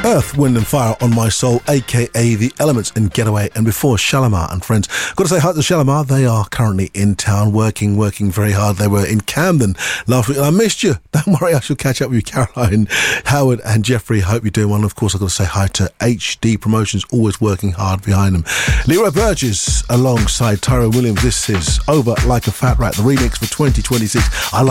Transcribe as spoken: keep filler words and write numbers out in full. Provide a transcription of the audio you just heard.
Earth, Wind and Fire on My Soul, aka The Elements in Getaway, and before Shalimar and Friends. Got to say hi to Shalimar. They are currently in town working, working very hard. They were in Camden last week and I missed you. Don't worry, I shall catch up with you, Caroline, Howard and Jeffrey. Hope you're doing well. And of course, I've got to say hi to H D Promotions, always working hard behind them. Leroy Burgess alongside Tyra Williams. This is Over Like a Fat Rat, the remix for twenty twenty-six. I like